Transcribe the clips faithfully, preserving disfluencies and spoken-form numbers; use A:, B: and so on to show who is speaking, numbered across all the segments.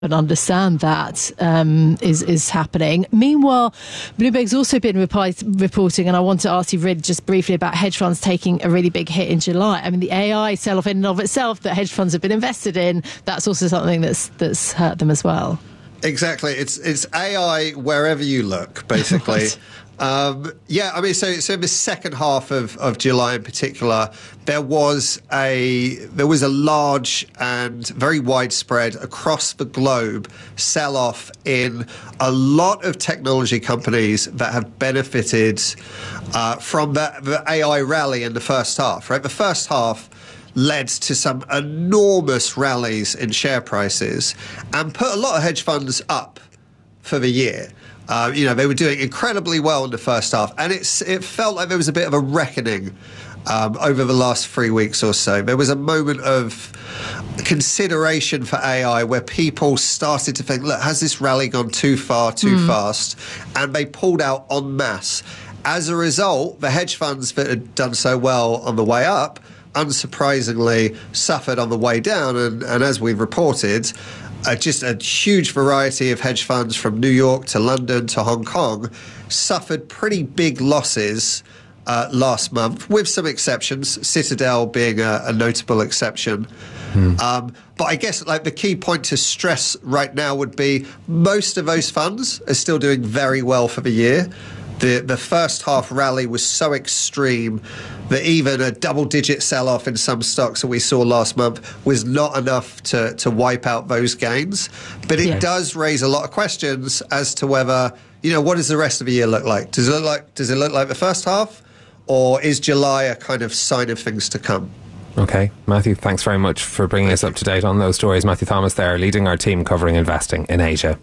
A: and understand that um, is is happening. Meanwhile, Bloomberg's also been repri- reporting, and I want to ask you really just briefly about hedge funds taking a really big hit in July. I mean, the A I sell-off in and of itself that hedge funds have been invested in, that's also something that's that's hurt them as well.
B: Exactly. It's it's A I wherever you look, basically.
A: Right.
B: Um, yeah, I mean, so so in the second half of, of July in particular, there was a there was a large and very widespread across the globe sell-off in a lot of technology companies that have benefited uh, from the, the A I rally in the first half. Right, the first half led to some enormous rallies in share prices and put a lot of hedge funds up for the year. Uh, you know, they were doing incredibly well in the first half, and it's it felt like there was a bit of a reckoning um, over the last three weeks or so. There was a moment of consideration for A I where people started to think, look, has this rally gone too far, too mm. fast? And they pulled out en masse. As a result, the hedge funds that had done so well on the way up, unsurprisingly, suffered on the way down. And, and as we've reported, Uh, just a huge variety of hedge funds from New York to London to Hong Kong suffered pretty big losses uh, last month, with some exceptions, Citadel being a, a notable exception. Hmm. Um, but I guess like the key point to stress right now would be most of those funds are still doing very well for the year. The, the first half rally was so extreme that even a double-digit sell-off in some stocks that we saw last month was not enough to, to wipe out those gains. But it yeah. does raise a lot of questions as to whether, you know, what does the rest of the year look like? Does it look like, does it look like the first half? Or is July a kind of sign of things to come?
C: Okay, Matthew, thanks very much for bringing us up to date on those stories. Matthew Thomas there, leading our team covering investing in Asia.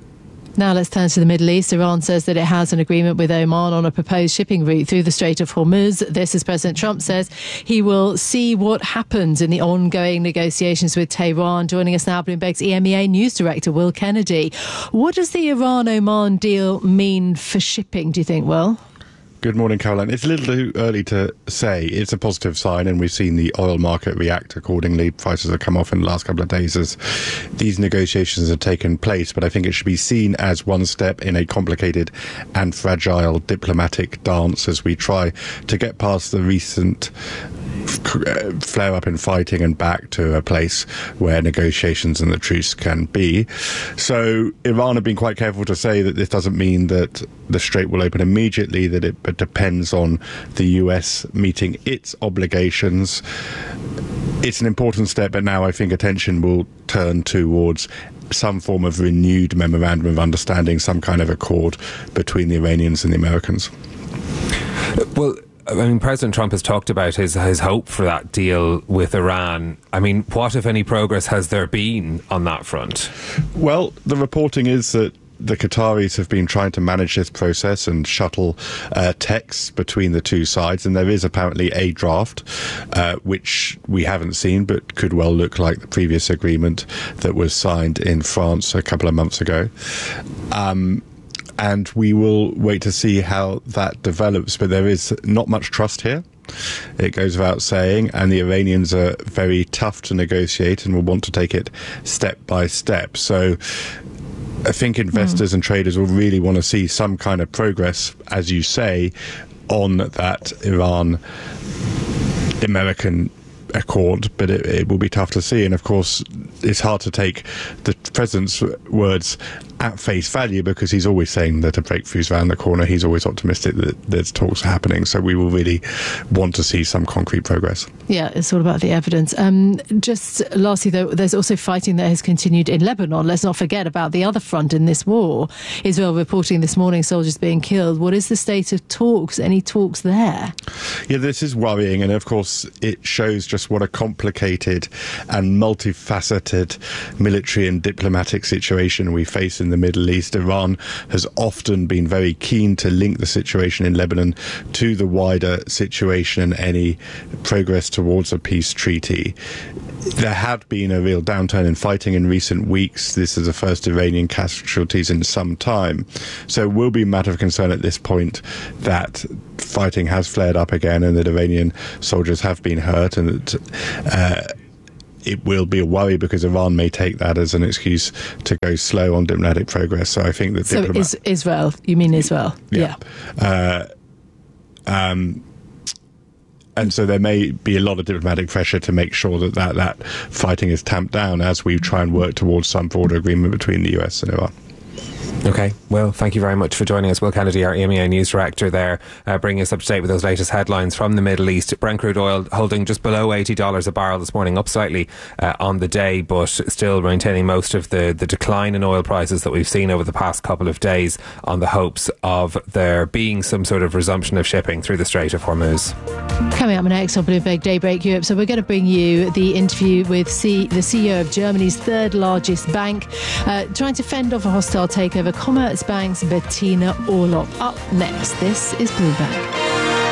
A: Now let's turn to the Middle East. Iran says that it has an agreement with Oman on a proposed shipping route through the Strait of Hormuz. This, as President Trump says, he will see what happens in the ongoing negotiations with Tehran. Joining us now, Bloomberg's E M E A News Director, Will Kennedy. What does the Iran-Oman deal mean for shipping, do you think, Will?
D: Good morning, Caroline. It's a little too early to say. It's a positive sign, and we've seen the oil market react accordingly. Prices have come off in the last couple of days as these negotiations have taken place. But I think it should be seen as one step in a complicated and fragile diplomatic dance as we try to get past the recent flare up in fighting and back to a place where negotiations and the truce can be. So Iran have been quite careful to say that this doesn't mean that the strait will open immediately, that it depends on the U S meeting its obligations. It's an important step, but now I think attention will turn towards some form of renewed memorandum of understanding, some kind of accord between the Iranians and the Americans.
C: Well, I mean, President Trump has talked about his, his hope for that deal with Iran. I mean, what, if any, progress has there been on that front?
D: Well, the reporting is that the Qataris have been trying to manage this process and shuttle uh, texts between the two sides, and there is apparently a draft uh, which we haven't seen but could well look like the previous agreement that was signed in France a couple of months ago. Um, and we will wait to see how that develops, but there is not much trust here. It goes without saying, and the Iranians are very tough to negotiate and will want to take it step by step. So I think investors mm. and traders will really want to see some kind of progress, as you say, on that Iran-American accord, but it, it will be tough to see. And of course, it's hard to take the president's words at face value because he's always saying that a breakthrough's around the corner. He's always optimistic that there's talks happening. So we will really want to see some concrete progress.
A: Yeah, it's all about the evidence. Um, just lastly, though, there's also fighting that has continued in Lebanon. Let's not forget about the other front in this war. Israel reporting this morning soldiers being killed. What is the state of talks? Any talks there?
D: Yeah, this is worrying. And of course, it shows just what a complicated and multifaceted military and diplomatic situation we face in the Middle East. Iran has often been very keen to link the situation in Lebanon to the wider situation and any progress towards a peace treaty. There had been a real downturn in fighting in recent weeks. This is the first Iranian casualties in some time. So it will be a matter of concern at this point that fighting has flared up again and that Iranian soldiers have been hurt and that uh, it will be a worry because Iran may take that as an excuse to go slow on diplomatic progress. So I think that
A: so
D: diplomat-
A: is Israel, you mean Israel?
D: Yeah. yeah. Uh, um, and so there may be a lot of diplomatic pressure to make sure that, that that fighting is tamped down as we try and work towards some broader agreement between the U S and Iran.
C: Okay, well, thank you very much for joining us. Will Kennedy, our E M E A News Director there, uh, bringing us up to date with those latest headlines from the Middle East. Brent crude oil holding just below eighty dollars a barrel this morning, up slightly uh, on the day, but still maintaining most of the, the decline in oil prices that we've seen over the past couple of days on the hopes of there being some sort of resumption of shipping through the Strait of Hormuz.
A: Coming up next on Bloomberg Daybreak Europe, so we're going to bring you the interview with C- the C E O of Germany's third largest bank, uh, trying to fend off a hostile takeover, Commerzbank's Bettina Orlopp. Up next, this is Bloomberg.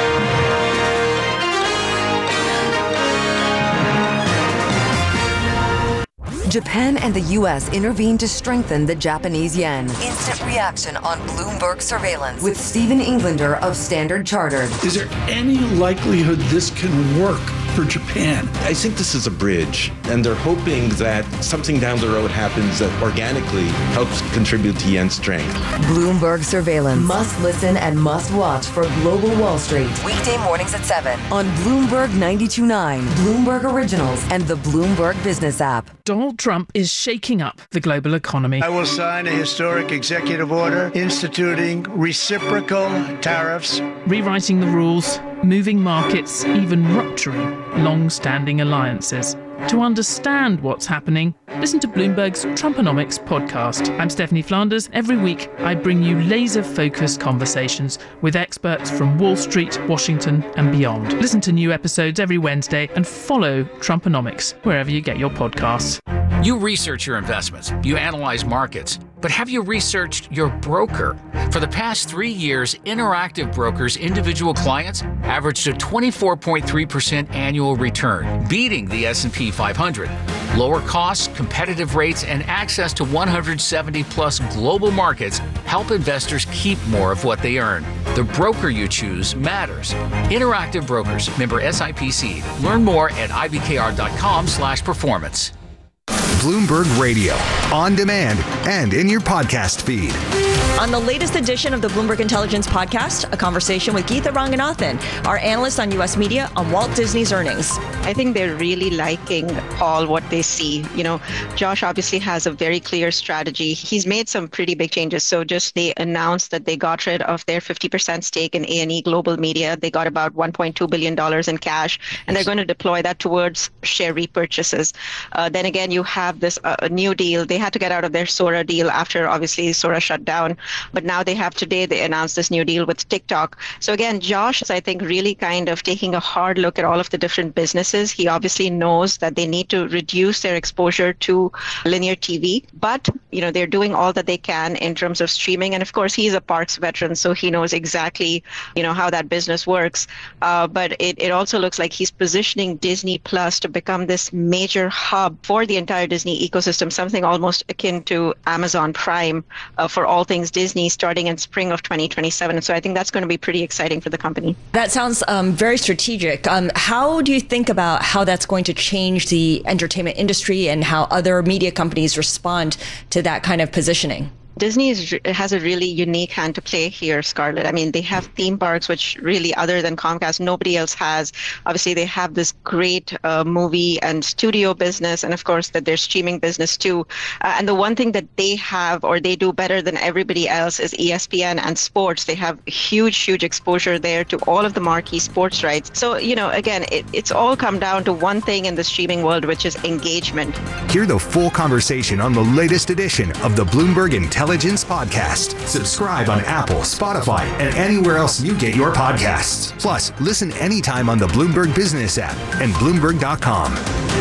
E: Japan and the U S intervened to strengthen the Japanese yen. Instant reaction on Bloomberg surveillance with Stephen Englander of Standard Chartered.
F: Is there any likelihood this can work for Japan?
G: I think this is a bridge, and they're hoping that something down the road happens that organically helps contribute to yen strength.
E: Bloomberg surveillance. Must listen and must watch for Global Wall Street. Weekday mornings at seven on Bloomberg ninety-two point nine, Bloomberg Originals, and the Bloomberg Business app.
H: Donald Trump is shaking up the global economy.
I: I will sign a historic executive order instituting reciprocal tariffs,
H: rewriting the rules, moving markets, even rupturing long-standing alliances. To understand what's happening, listen to Bloomberg's Trumponomics podcast. I'm Stephanie Flanders. Every week, I bring you laser-focused conversations with experts from Wall Street, Washington, and beyond. Listen to new episodes every Wednesday and follow Trumponomics wherever you get your podcasts.
J: You research your investments, you analyze markets, but have you researched your broker? For the past three years, Interactive Brokers' individual clients averaged a twenty-four point three percent annual return, beating the S and P five hundred. Lower costs, competitive rates, and access to one hundred seventy plus global markets help investors keep more of what they earn. The broker you choose matters. Interactive Brokers, member S I P C. Learn more at I B K R dot com slash performance.
K: Bloomberg Radio, on demand and in your podcast feed.
L: On the latest edition of the Bloomberg Intelligence Podcast, a conversation with Geetha Ranganathan, our analyst on U S media on Walt Disney's earnings.
M: I think they're really liking all what they see. You know, Josh obviously has a very clear strategy. He's made some pretty big changes. So just they announced that they got rid of their fifty percent stake in A and E Global Media. They got about one point two billion dollars in cash, and they're going to deploy that towards share repurchases. Uh, then again, you have this uh, new deal. They had to get out of their Sora deal after obviously Sora shut down. But now they have today, they announced this new deal with TikTok. So again, Josh is, I think, really kind of taking a hard look at all of the different businesses. He obviously knows that they need to reduce their exposure to linear T V, but you know, they're doing all that they can in terms of streaming. And of course, he's a Parks veteran, so he knows exactly, you know, how that business works. Uh, but it, it also looks like he's positioning Disney Plus to become this major hub for the entire Disney ecosystem, something almost akin to Amazon Prime uh, for all things Disney, starting in spring of twenty twenty-seven. So I think that's going to be pretty exciting for the company.
L: That sounds um, very strategic. Um, how do you think about how that's going to change the entertainment industry and how other media companies respond to that kind of positioning?
M: Disney is, has a really unique hand to play here, Scarlett. I mean, they have theme parks, which really, other than Comcast, nobody else has. Obviously, they have this great uh, movie and studio business, and of course, that their streaming business too. Uh, and the one thing that they have, or they do better than everybody else, is E S P N and sports. They have huge, huge exposure there to all of the marquee sports rights. So, you know, again, it, it's all come down to one thing in the streaming world, which is engagement.
K: Hear the full conversation on the latest edition of the Bloomberg Intelligence Podcast. Subscribe on Apple, Spotify, and anywhere else you get your podcasts. Plus, listen anytime on the Bloomberg Business app and Bloomberg dot com.